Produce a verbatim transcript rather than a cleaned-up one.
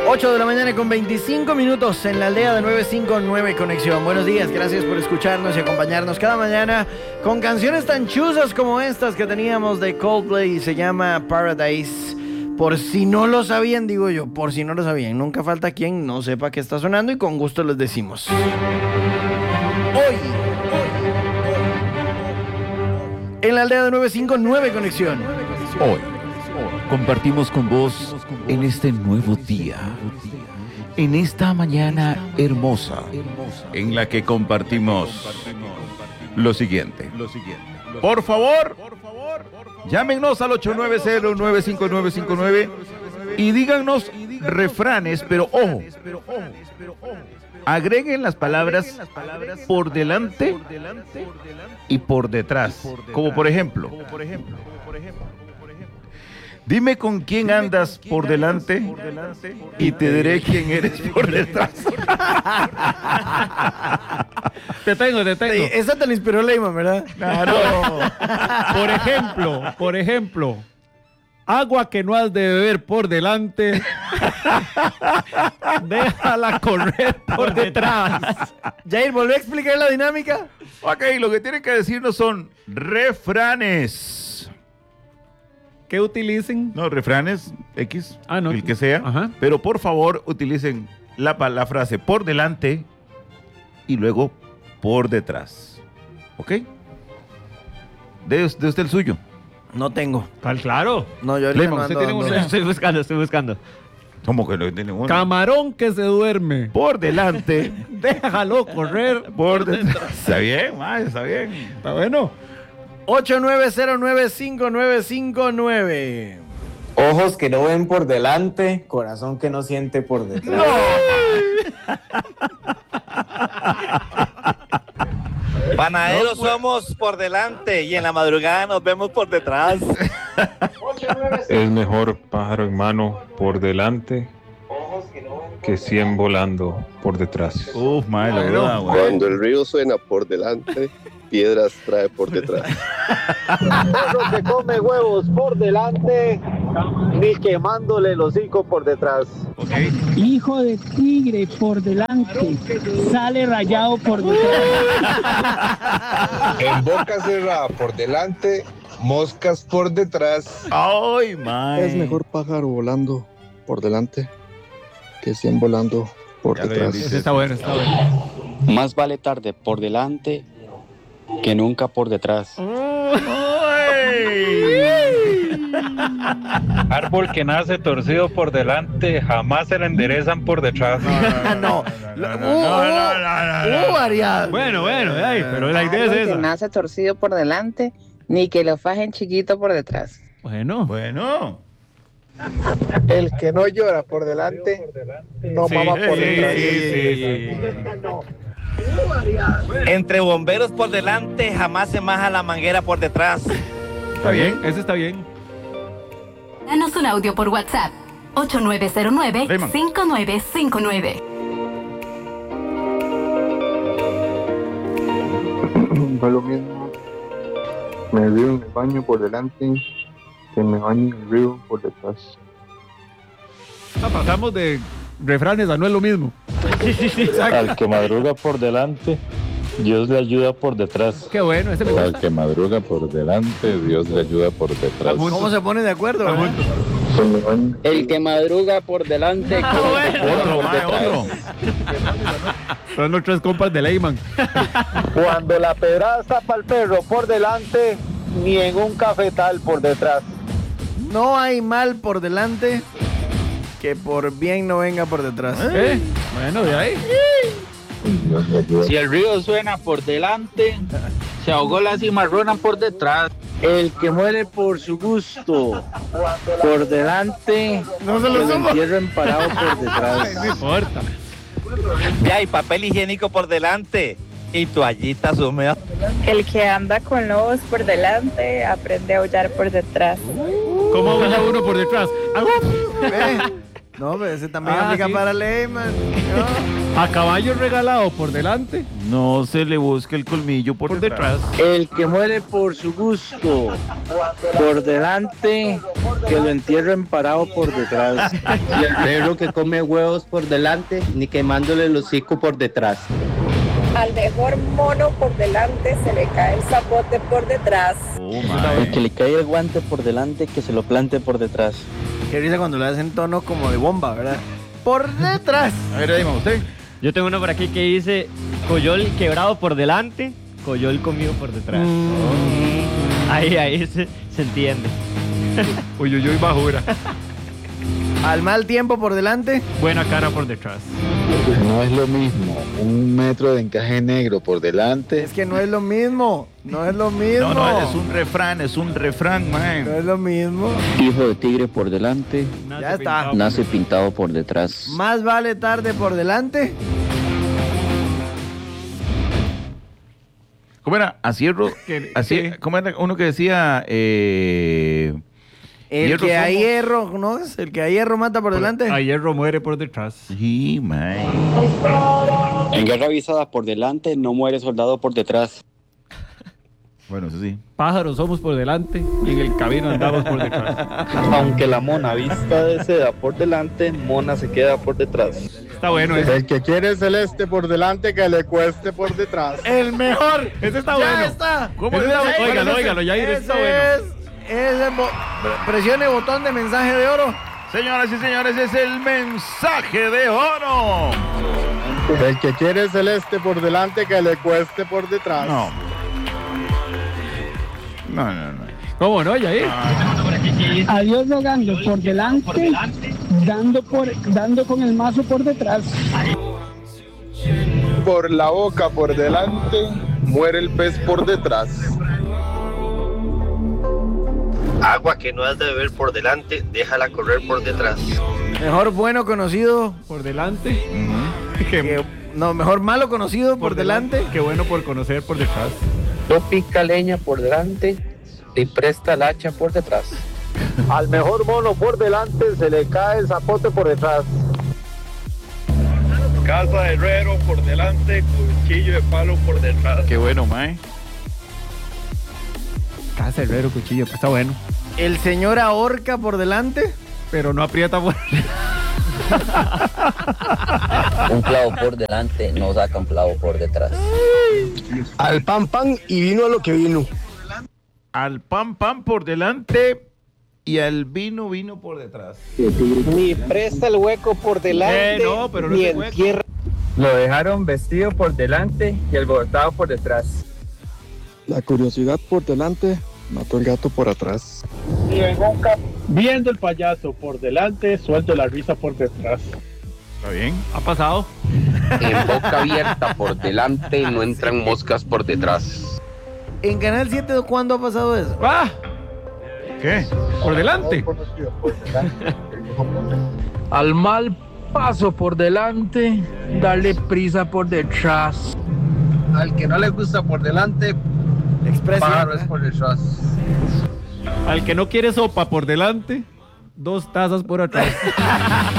ocho de la mañana con veinticinco minutos en la aldea de novecientos cincuenta y nueve Conexión. Buenos días, gracias por escucharnos y acompañarnos cada mañana con canciones tan chuzas como estas que teníamos de Coldplay y se llama Paradise. Por si no lo sabían, digo yo, por si no lo sabían, nunca falta quien no sepa qué está sonando y con gusto les decimos. Hoy, hoy, hoy, en la aldea de novecientos cincuenta y nueve Conexión. Hoy compartimos con vos en este nuevo día, en esta mañana hermosa, en la que compartimos lo siguiente. Por favor, llámenos al ocho nueve cero, nueve cinco nueve cinco nueve y díganos refranes, pero ojo, agreguen las palabras por delante y por detrás, como por ejemplo, dime con quién andas por delante y te diré quién eres por detrás. Te tengo, te tengo. Sí, esa te la inspiró Leyman, ¿verdad? Claro. Por ejemplo, por ejemplo, agua que no has de beber por delante, déjala correr por detrás. Jair, ¿volví a explicar la dinámica? Ok, lo que tienen que decirnos son refranes. ¿Qué utilicen? No, refranes X, Ah, no. el que sea. Ajá. Pero por favor utilicen la, pa- la frase por delante y luego por detrás. ¿Ok? De, us- de usted el suyo. No tengo. Tal, claro. No, yo ahorita Lemon, no Usted ando tiene dando- uno. Estoy buscando, estoy buscando. ¿Cómo que no tiene uno? Camarón que se duerme, Por delante, déjalo correr. por detrás. Está bien, ma, está bien. Está bueno. ocho nueve cero nueve cinco nueve cinco nueve. Ojos que no ven por delante, corazón que no siente por detrás. Panaderos somos por delante y en la madrugada nos vemos por detrás. Es mejor pájaro en mano por delante que cien volando por detrás. Uf, ma, la verdad, güey. Cuando el río suena por delante, piedras trae por detrás. Perro que come huevos por delante, ni quemándole el hocico por detrás. Ok. Hijo de tigre por delante, sale rayado por detrás. En boca cerrada por delante, moscas por detrás. Ay, ma. Es mejor pájaro volando por delante que cien volando por Ya lo detrás. habían dicho. Ese está bueno, está bueno. Más vale tarde por delante que nunca por detrás. Árbol que nace torcido por delante, jamás se le enderezan por detrás. No, hubo variado. Bueno, bueno, ay, pero la idea es Que esa. nace torcido por delante, ni que lo fajen chiquito por detrás. Bueno. Bueno. El que no llora por delante, no Sí, mama por sí, detrás. sí, sí. Entre bomberos por delante jamás se maja la manguera por detrás. Está bien, ese está bien. Danos un audio por WhatsApp. ocho nueve cero nueve, cinco nueve cinco nueve. No es lo mismo me río en el baño por delante que me baño en el río por detrás. Ah, pasamos de refranes a no es lo mismo. Sí, sí, sí, exacto. Al que madruga por delante, Dios le ayuda por detrás. Qué bueno, ese me gusta. Al que madruga por delante, Dios le ayuda por detrás. ¿Cómo se ponen de acuerdo? ¿verdad? El que madruga por delante Ah, que bueno. Otro, ma, otro. Son los tres compas de Leyman. Cuando la pedrada está para el perro por delante, ni en un cafetal por detrás. No hay mal por delante que por bien no venga por detrás. ¿Eh? Bueno, de ahí. Si el río suena por delante, se ahogó la cimarrona por detrás. El que muere por su gusto por delante, No se lo que lo supo. entierren parado por detrás. No importa. Ya hay papel higiénico por delante y toallitas húmedas. El que anda con lobos por delante, aprende a aullar por detrás. ¿Cómo aúlla uno por detrás? Eh, No, pero ese también Ah, aplica sí. para Leyman. No. A caballo regalado por delante. No se le busca el colmillo por, Por detrás. El que muere por su gusto, por delante, que lo entierren parado por detrás. Y el perro que come huevos por delante, ni quemándole el hocico por detrás. Al mejor mono por delante se le cae el zapote por detrás. El que le cae el guante por delante, que se lo plante por detrás. Qué risa cuando lo hacen en tono como de bomba, ¿verdad? Por detrás. A ver, dime usted. Yo tengo uno por aquí que dice Coyol quebrado por delante, Coyol comido por detrás. Mm. Ahí, ahí se, se entiende. Uy, uy, uy, bajura. Al mal tiempo por delante. Buena cara por detrás. No es lo mismo un metro de encaje negro por delante. Es que no es lo mismo. No es lo mismo. No, no, es un refrán, es un refrán, man. No es lo mismo. Hijo de tigre por delante, Ya está. nace pintado por detrás. Más vale tarde por delante. ¿Cómo era? A hierro. ¿Qué- Así, qué? ¿Cómo era uno que decía? Eh, El Hierro que a somos. hierro, ¿no es? El que a hierro mata por delante. A hierro muere por detrás. sí, man. En guerra avisada por delante, no muere soldado por detrás. Bueno, eso sí. Pájaros somos por delante y en el camino andamos por detrás. Aunque la mona vista de seda por delante, mona se queda por detrás. Está bueno ese. El que quiere celeste por delante, que le cueste por detrás. El mejor. Ese está ya bueno. está. ¿Cómo está? Ese- Óigalo, ese- óigalo, Yair, ese está bueno. es- ese bo- presione botón de mensaje de oro. Señoras y señores, es el mensaje de oro. El que quiere celeste por delante, que le cueste por detrás. No. No, no, no. ¿Cómo no, Yair? Adiós rogando por delante, dando, por, dando con el mazo por detrás. Por la boca por delante, muere el pez por detrás. Agua que no has de beber por delante, déjala correr por detrás. Mejor bueno conocido. Por delante. que- no, mejor malo conocido por, delante. Qué bueno por conocer por detrás. No pica leña por delante, y presta el hacha por detrás. Al mejor mono por delante se le cae el zapote por detrás. Casa de herrero por delante, cuchillo de palo por detrás. Qué bueno, man. Casa herrero, cuchillo, pues está bueno. El señor ahorca por delante. Pero no aprieta por... Un clavo por delante, no saca un clavo por detrás. Al pan pan y vino a lo que vino. Al pan, pan por delante y al vino, vino por detrás. Ni presta el hueco por delante, Eh, no, pero no ni es el hueco. entierra. Lo dejaron vestido por delante y alborotado por detrás. La curiosidad por delante, mató el gato por atrás. Viendo el payaso por delante, suelto la risa por detrás. ¿Está bien? ¿Ha pasado? En boca abierta por delante, no entran moscas por detrás. En Canal siete, ¿cuándo ha pasado eso? ¡Ah! ¿Qué? Por delante. Al mal paso por delante, darle prisa por detrás. Al que no le gusta por delante, Expresión. pájaro es por detrás. Al que no quiere sopa por delante, dos tazas por atrás.